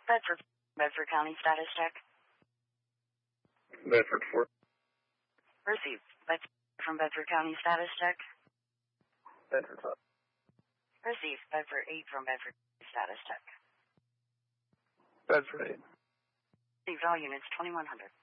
Bedford, Bedford County status check. Bedford 4. Received. Bedford from Bedford County status check. Bedford 5. Received. Bedford 8 from Bedford status check. Bedford 8. Received all units 2100.